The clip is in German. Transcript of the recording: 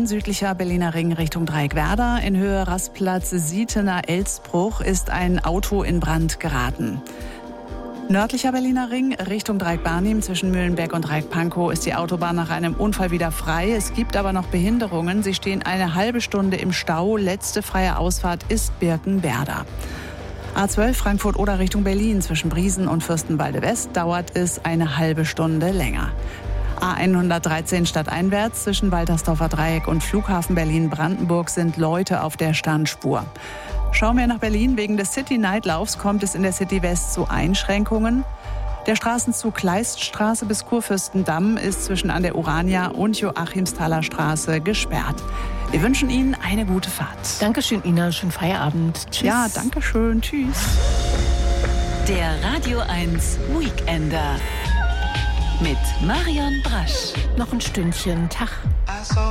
Berlin, südlicher Berliner Ring Richtung Dreieckwerder. In Höhe Rastplatz Sietener-Elsbruch ist ein Auto in Brand geraten. Nördlicher Berliner Ring Richtung Dreieck-Barnim zwischen Mühlenberg und Dreieck-Pankow ist die Autobahn nach einem Unfall wieder frei. Es gibt aber noch Behinderungen. Sie stehen eine halbe Stunde im Stau. Letzte freie Ausfahrt ist Birkenwerder. A12 Frankfurt-Oder Richtung Berlin zwischen Briesen und Fürstenwalde-West dauert es eine halbe Stunde länger. A113 stadteinwärts zwischen Waltersdorfer Dreieck und Flughafen Berlin-Brandenburg sind Leute auf der Standspur. Schauen wir nach Berlin. Wegen des City-Nightlaufs kommt es in der City West zu Einschränkungen. Der Straßenzug Kleiststraße bis Kurfürstendamm ist zwischen an der Urania und Joachimsthaler Straße gesperrt. Wir wünschen Ihnen eine gute Fahrt. Dankeschön, Ina. Schönen Feierabend. Tschüss. Ja, danke schön. Tschüss. Der Radio 1 Weekender mit Marion Brasch. Noch ein Stündchen. Tag.